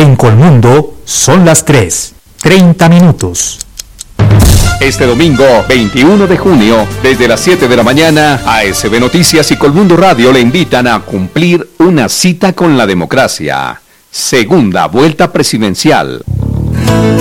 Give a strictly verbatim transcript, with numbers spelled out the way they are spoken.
En Colmundo son las tres, treinta minutos. Este domingo, veintiuno de junio, desde las siete de la mañana, A S B Noticias y Colmundo Radio le invitan a cumplir una cita con la democracia. Segunda vuelta presidencial.